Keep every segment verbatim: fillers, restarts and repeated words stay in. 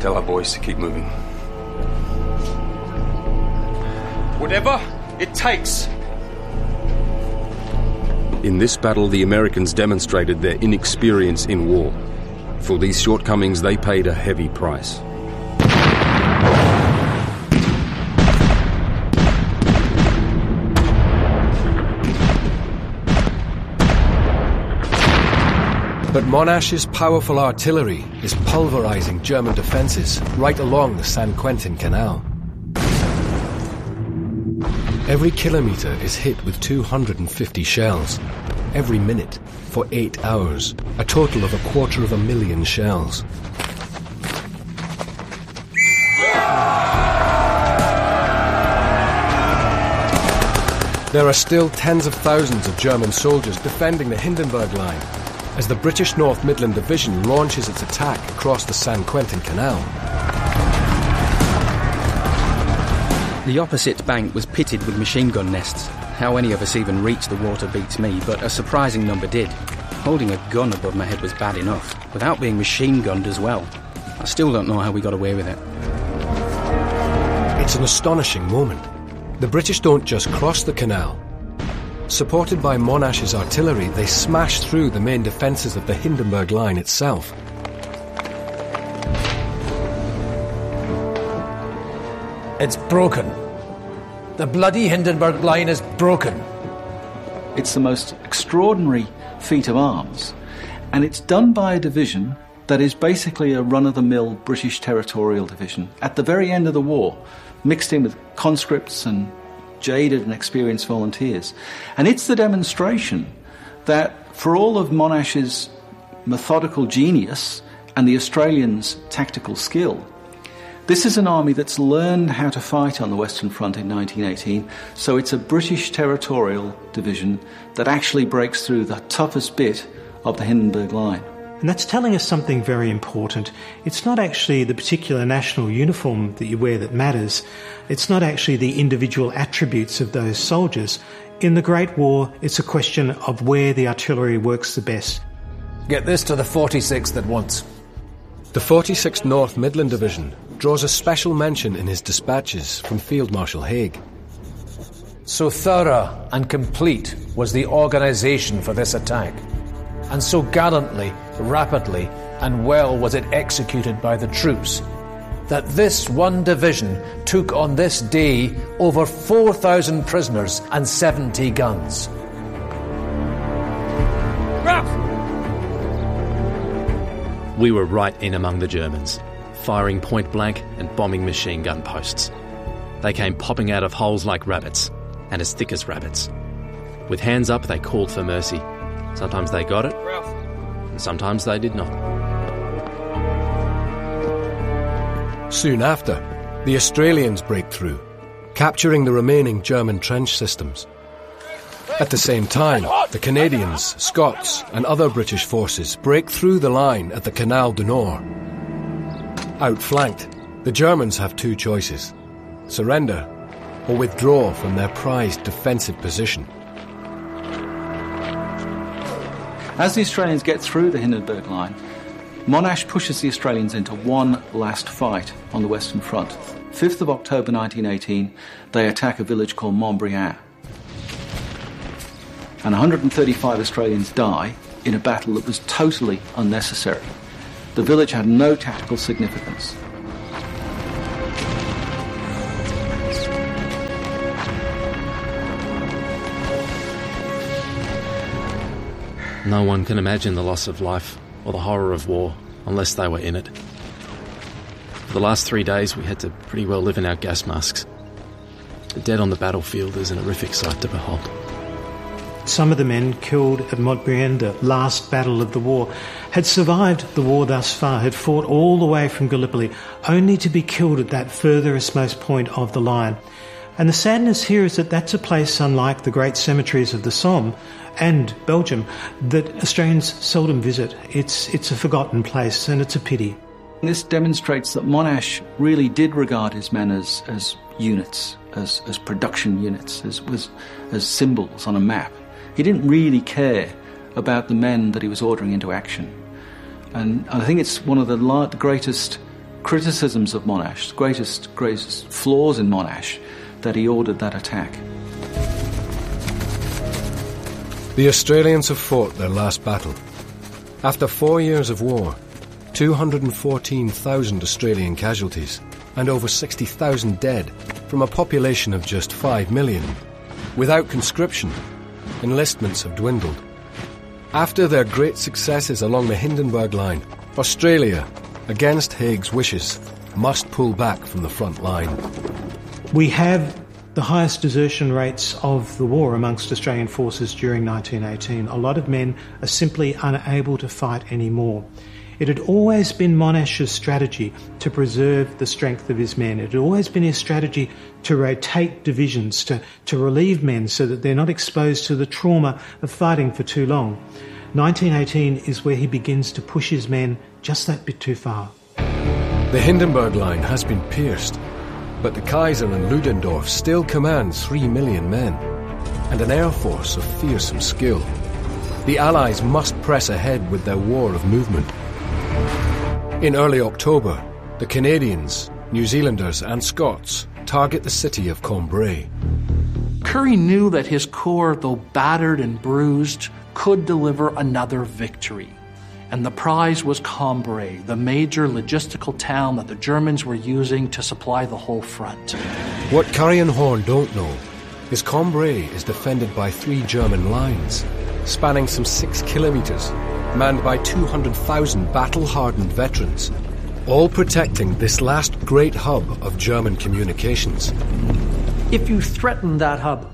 Tell our boys to keep moving. Whatever it takes. In this battle, the Americans demonstrated their inexperience in war. For these shortcomings, they paid a heavy price. But Monash's powerful artillery is pulverizing German defences right along the San Quentin Canal. Every kilometre is hit with two hundred fifty shells. Every minute, for eight hours, a total of a quarter of a million shells. There are still tens of thousands of German soldiers defending the Hindenburg Line as the British North Midland Division launches its attack across the San Quentin Canal. The opposite bank was pitted with machine gun nests. How any of us even reached the water beats me, but a surprising number did. Holding a gun above my head was bad enough, without being machine gunned as well. I still don't know how we got away with it. It's an astonishing moment. The British don't just cross the canal. Supported by Monash's artillery, they smash through the main defences of the Hindenburg Line itself. It's broken. The bloody Hindenburg Line is broken. It's the most extraordinary feat of arms, and it's done by a division that is basically a run-of-the-mill British territorial division at the very end of the war, mixed in with conscripts and jaded and experienced volunteers. And it's the demonstration that for all of Monash's methodical genius and the Australians' tactical skill, this is an army that's learned how to fight on the Western Front in nineteen eighteen, so it's a British territorial division that actually breaks through the toughest bit of the Hindenburg Line. And that's telling us something very important. It's not actually the particular national uniform that you wear that matters. It's not actually the individual attributes of those soldiers. In the Great War, it's a question of where the artillery works the best. Get this to the forty-sixth at once. The forty-sixth North Midland Division draws a special mention in his dispatches from Field Marshal Haig. So thorough and complete was the organisation for this attack, and so gallantly, rapidly and well was it executed by the troops, that this one division took on this day over four thousand prisoners and seventy guns. Ralph! We were right in among the Germans, firing point blank and bombing machine gun posts. They came popping out of holes like rabbits, and as thick as rabbits. With hands up, they called for mercy. Sometimes they got it, Ralph. and sometimes they did not. Soon after, the Australians break through, capturing the remaining German trench systems. At the same time, the Canadians, Scots and other British forces break through the line at the Canal du Nord. Outflanked, the Germans have two choices: surrender or withdraw from their prized defensive position. As the Australians get through the Hindenburg Line, Monash pushes the Australians into one last fight on the Western Front. fifth of October nineteen eighteen, they attack a village called Montbriand. And one hundred thirty-five Australians die in a battle that was totally unnecessary. The village had no tactical significance. No one can imagine the loss of life or the horror of war unless they were in it. For the last three days, we had to pretty well live in our gas masks. The dead on the battlefield is an horrific sight to behold. Some of the men killed at Montbriand, the last battle of the war, had survived the war thus far, had fought all the way from Gallipoli, only to be killed at that furthest most point of the line. And the sadness here is that that's a place, unlike the great cemeteries of the Somme and Belgium, that Australians seldom visit. It's, it's a forgotten place, and it's a pity. This demonstrates that Monash really did regard his men as, as units, as, as production units, as, as, as symbols on a map. He didn't really care about the men that he was ordering into action. And I think it's one of the la- greatest criticisms of Monash, greatest, greatest flaws in Monash, that he ordered that attack. The Australians have fought their last battle. After four years of war, two hundred fourteen thousand Australian casualties and over sixty thousand dead from a population of just five million. Without conscription, enlistments have dwindled. After their great successes along the Hindenburg Line, Australia, against Haig's wishes, must pull back from the front line. We have the highest desertion rates of the war amongst Australian forces during nineteen eighteen. A lot of men are simply unable to fight anymore. It had always been Monash's strategy to preserve the strength of his men. It had always been his strategy to rotate divisions, to, to relieve men so that they're not exposed to the trauma of fighting for too long. nineteen eighteen is where he begins to push his men just that bit too far. The Hindenburg Line has been pierced, but the Kaiser and Ludendorff still command three million men and an air force of fearsome skill. The Allies must press ahead with their war of movement. In early October, the Canadians, New Zealanders and Scots target the city of Cambrai. Currie knew that his corps, though battered and bruised, could deliver another victory. And the prize was Cambrai, the major logistical town that the Germans were using to supply the whole front. What Currie and Horne don't know is Cambrai is defended by three German lines, spanning some six kilometres, manned by two hundred thousand battle-hardened veterans, all protecting this last great hub of German communications. If you threaten that hub,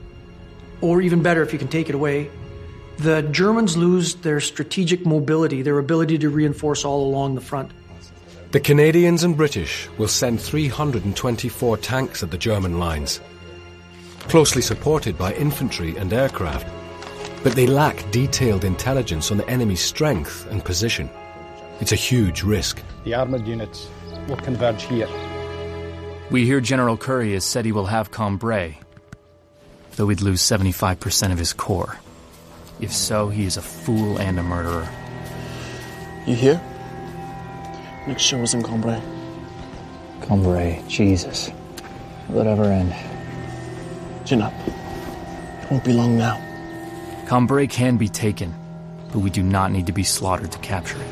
or even better, if you can take it away, the Germans lose their strategic mobility, their ability to reinforce all along the front. The Canadians and British will send three hundred twenty-four tanks at the German lines, closely supported by infantry and aircraft, but they lack detailed intelligence on the enemy's strength and position. It's a huge risk. The armoured units will converge here. We hear General Currie has said he will have Cambrai, though he'd lose seventy-five percent of his corps. If so, he is a fool and a murderer. You hear? Next show is in Cambrai. Cambrai, Jesus. Will it ever end? Chin up. It won't be long now. Cambrai can be taken, but we do not need to be slaughtered to capture it.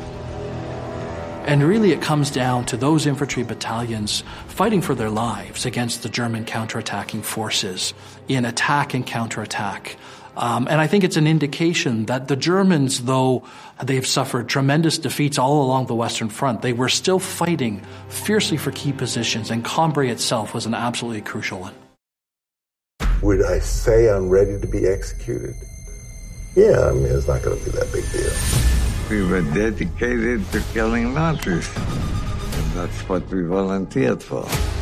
And really it comes down to those infantry battalions fighting for their lives against the German counterattacking forces in attack and counterattack. Um, and I think it's an indication that the Germans, though they've suffered tremendous defeats all along the Western Front, they were still fighting fiercely for key positions, and Cambrai itself was an absolutely crucial one. Would I say I'm ready to be executed? Yeah, I mean, it's not going to be that big deal. We were dedicated to killing Nazis, and that's what we volunteered for.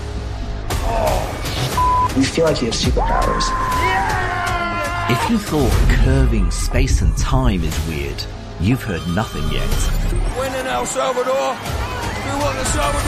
We feel like you have superpowers. If you thought curving space and time is weird, you've heard nothing yet. When in El Salvador, do what the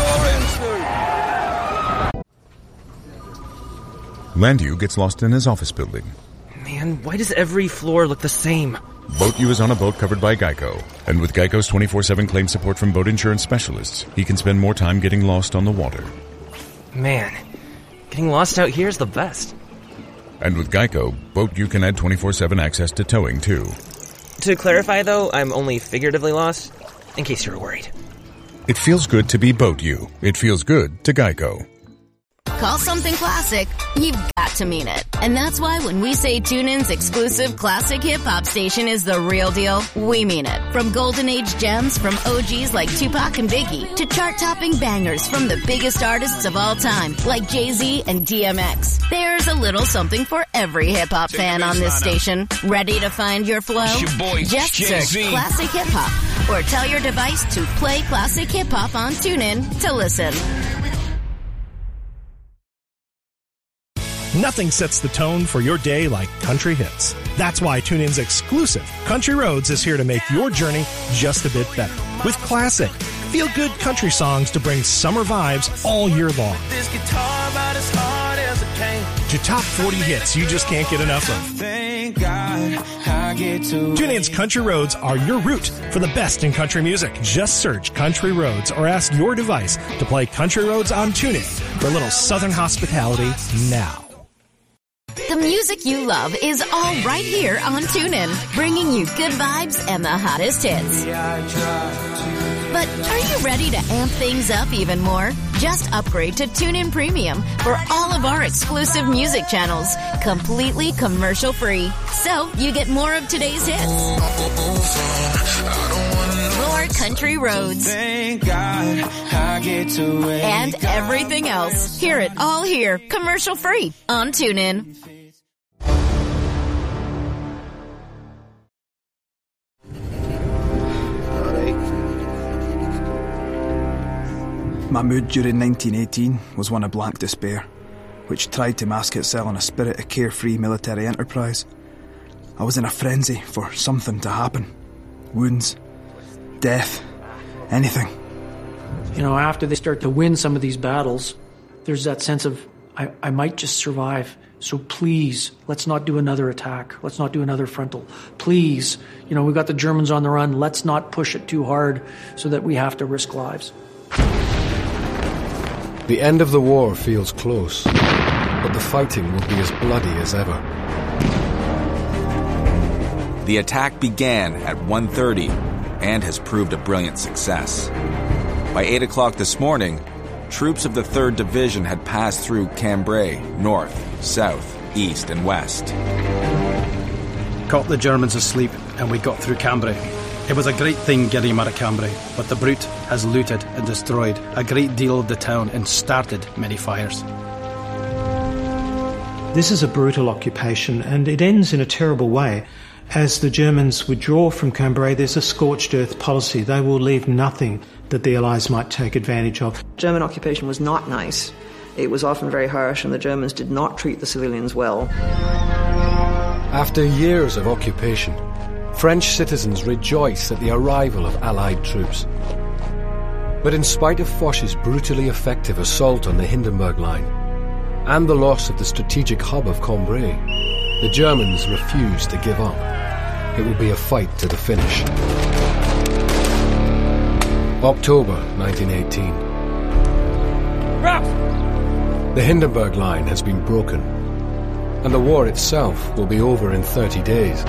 Salvadorians do. Landu gets lost in his office building. Man, why does every floor look the same? Boat U is on a boat covered by Geico. And with Geico's twenty-four seven claim support from boat insurance specialists, he can spend more time getting lost on the water. Man, getting lost out here is the best. And with Geico, Boat U can add twenty-four seven access to towing, too. To clarify, though, I'm only figuratively lost, in case you were worried. It feels good to be Boat U. It feels good to Geico. Call something classic, you've got to mean it. And that's why when we say TuneIn's exclusive classic hip-hop station is the real deal, we mean it. From golden age gems from O Gs like Tupac and Biggie to chart-topping bangers from the biggest artists of all time like Jay-Z and D M X. There's a little something for every hip-hop fan on this station. Ready to find your flow? Your boy, Just Jay-Z. search Classic Hip-Hop or tell your device to play Classic Hip-Hop on TuneIn to listen. Nothing sets the tone for your day like country hits. That's why TuneIn's exclusive Country Roads is here to make your journey just a bit better. With classic, feel-good country songs to bring summer vibes all year long. This guitar about as hard as it came. To top forty hits you just can't get enough of. Thank God I TuneIn's Country Roads are your route for the best in country music. Just search Country Roads or ask your device to play Country Roads on TuneIn for a little Southern hospitality now. The music you love is all right here on TuneIn, bringing you good vibes and the hottest hits. But are you ready to amp things up even more? Just upgrade to TuneIn Premium for all of our exclusive music channels, completely commercial-free. So you get more of today's hits. More country roads. Thank God I get to wake and everything else. Hear it all here, commercial-free on TuneIn. My mood during nineteen eighteen was one of blank despair, which tried to mask itself in a spirit of carefree military enterprise. I was in a frenzy for something to happen. Wounds, death, anything. You know, after they start to win some of these battles, there's that sense of, I, I might just survive. So please, let's not do another attack. Let's not do another frontal. Please, you know, we've got the Germans on the run. Let's not push it too hard so that we have to risk lives. The end of the war feels close, but the fighting will be as bloody as ever. The attack began at one thirty and has proved a brilliant success. By eight o'clock this morning, troops of the third Division had passed through Cambrai, north, south, east, and west. Caught the Germans asleep, and we got through Cambrai. It was a great thing getting him out of Cambrai, but the brute has looted and destroyed a great deal of the town and started many fires. This is a brutal occupation, and it ends in a terrible way. As the Germans withdraw from Cambrai, there's a scorched earth policy. They will leave nothing that the Allies might take advantage of. German occupation was not nice. It was often very harsh, and the Germans did not treat the civilians well. After years of occupation, French citizens rejoice at the arrival of Allied troops. But in spite of Foch's brutally effective assault on the Hindenburg Line and the loss of the strategic hub of Cambrai, the Germans refuse to give up. It will be a fight to the finish. October nineteen eighteen. The Hindenburg Line has been broken, and the war itself will be over in thirty days.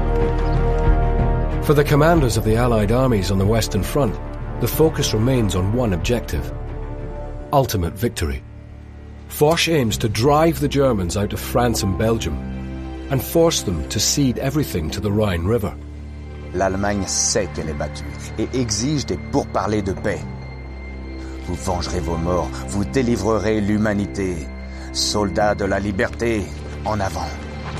For the commanders of the Allied armies on the Western Front, the focus remains on one objective: ultimate victory. Foch aims to drive the Germans out of France and Belgium and force them to cede everything to the Rhine River. L'Allemagne sait qu'elle est battue et exige des pourparlers de paix. Vous vengerez vos morts, vous délivrerez l'humanité. Soldats de la liberté, en avant.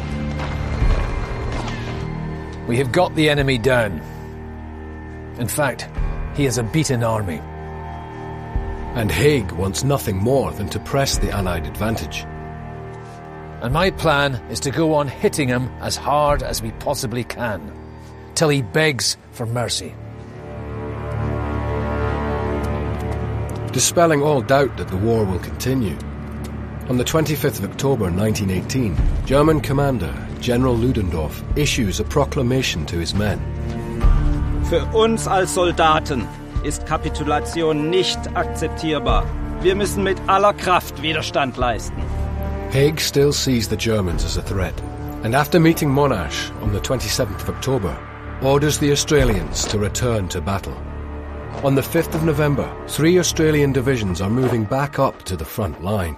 We have got the enemy down. In fact, he is a beaten army. And Haig wants nothing more than to press the Allied advantage. And my plan is to go on hitting him as hard as we possibly can, till he begs for mercy. Dispelling all doubt that the war will continue, on the twenty-fifth of October nineteen eighteen, German commander General Ludendorff issues a proclamation to his men. Für uns als Soldaten ist Kapitulation nicht akzeptierbar. Wir müssen mit aller Kraft Widerstand leisten. Haig still sees the Germans as a threat, and after meeting Monash on the twenty-seventh of October, orders the Australians to return to battle. On the fifth of November, three Australian divisions are moving back up to the front line.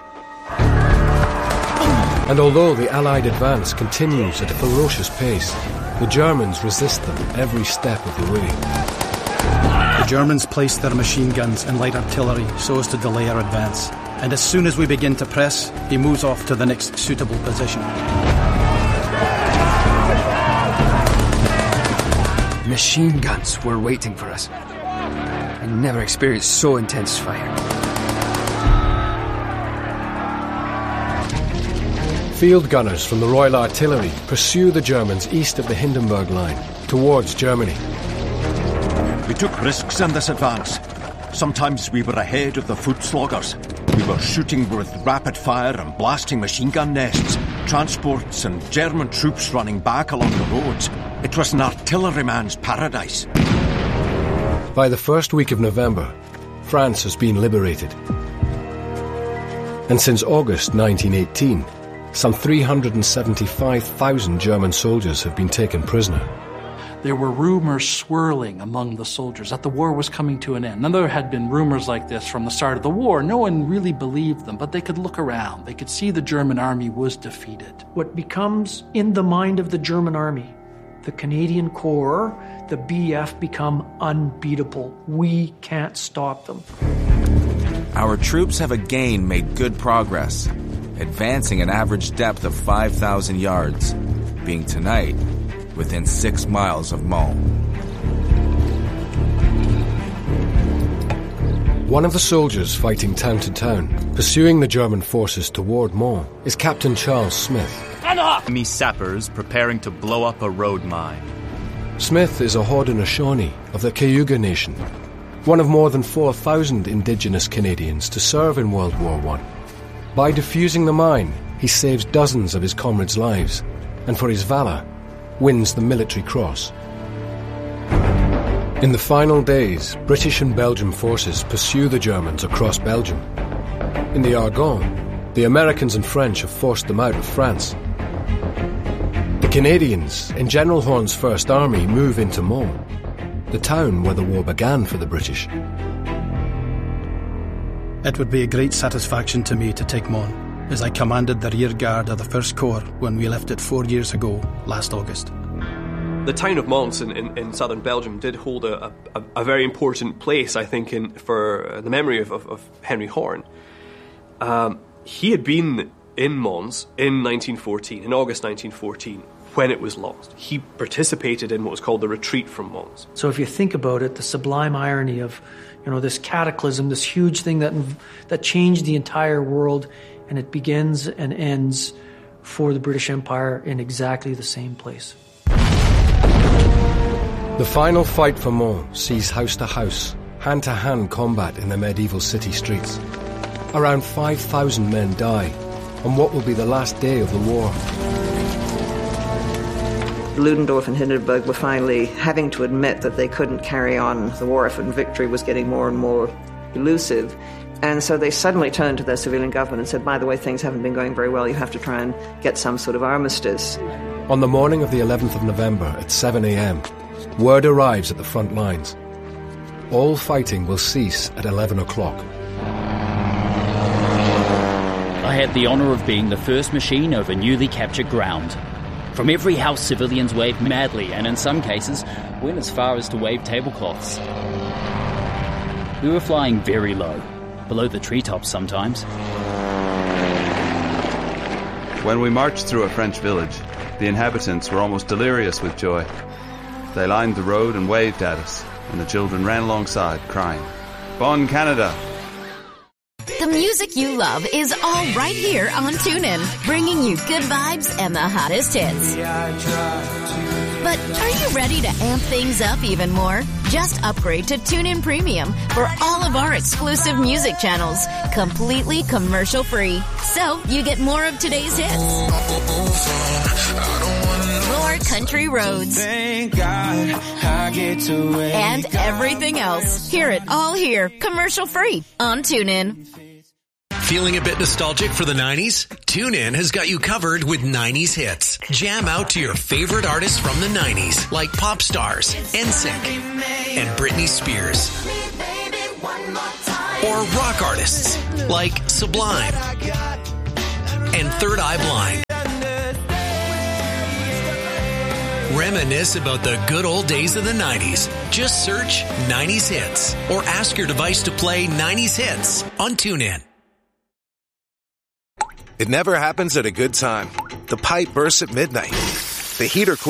And although the Allied advance continues at a ferocious pace, the Germans resist them every step of the way. The Germans place their machine guns and light artillery so as to delay our advance. And as soon as we begin to press, he moves off to the next suitable position. Machine guns were waiting for us. I never experienced so intense fire. Field gunners from the Royal Artillery pursue the Germans east of the Hindenburg Line, towards Germany. We took risks in this advance. Sometimes we were ahead of the foot sloggers. We were shooting with rapid fire and blasting machine gun nests, transports and German troops running back along the roads. It was an artilleryman's paradise. By the first week of November, France has been liberated. And since August nineteen eighteen, some three hundred seventy-five thousand German soldiers have been taken prisoner. There were rumors swirling among the soldiers that the war was coming to an end. Now, there had been rumors like this from the start of the war. No one really believed them, but they could look around. They could see the German army was defeated. What becomes in the mind of the German army, the Canadian Corps, the B F become unbeatable. We can't stop them. Our troops have again made good progress, advancing an average depth of five thousand yards, being tonight within six miles of Mons. One of the soldiers fighting town to town, pursuing the German forces toward Mons, is Captain Charles Smith. Enemy sappers preparing to blow up a road mine. Smith is a Haudenosaunee of the Cayuga Nation, one of more than four thousand indigenous Canadians to serve in World War One. By defusing the mine, he saves dozens of his comrades' lives, and for his valour, wins the Military Cross. In the final days, British and Belgian forces pursue the Germans across Belgium. In the Argonne, the Americans and French have forced them out of France. The Canadians, in General Horne's First Army, move into Mons, the town where the war began for the British. It would be a great satisfaction to me to take Mons, as I commanded the rear guard of the First Corps when we left it four years ago, last August. The town of Mons in, in, in southern Belgium did hold a, a, a very important place, I think, in, for the memory of, of, of Henry Horne. Um, he had been in Mons in nineteen fourteen, in August nineteen fourteen, when it was lost. He participated in what was called the retreat from Mons. So if you think about it, the sublime irony of, you know, this cataclysm, this huge thing that that changed the entire world, and it begins and ends for the British Empire in exactly the same place. The final fight for Mons sees house-to-house, hand-to-hand combat in the medieval city streets. Around five thousand men die on what will be the last day of the war. Ludendorff and Hindenburg were finally having to admit that they couldn't carry on the war effort, and victory was getting more and more elusive. And so they suddenly turned to their civilian government and said, by the way, things haven't been going very well, you have to try and get some sort of armistice. On the morning of the eleventh of November at seven a.m, word arrives at the front lines. All fighting will cease at eleven o'clock. I had the honour of being the first machine over newly captured ground. From every house, civilians waved madly, and in some cases, went as far as to wave tablecloths. We were flying very low, below the treetops sometimes. When we marched through a French village, the inhabitants were almost delirious with joy. They lined the road and waved at us, and the children ran alongside, crying, "Bon Canada!" The music you love is all right here on TuneIn, bringing you good vibes and the hottest hits. But are you ready to amp things up even more? Just upgrade to TuneIn Premium for all of our exclusive music channels, completely commercial-free. So you get more of today's hits, more country roads, and everything else. Hear it all here, commercial-free on TuneIn. Feeling a bit nostalgic for the nineties? TuneIn has got you covered with nineties hits. Jam out to your favorite artists from the nineties, like pop stars, N Sync, and Britney Spears. Or rock artists, like Sublime and Third Eye Blind. Reminisce about the good old days of the nineties. Just search nineties hits or ask your device to play nineties hits on TuneIn. It never happens at a good time. The pipe bursts at midnight. The heater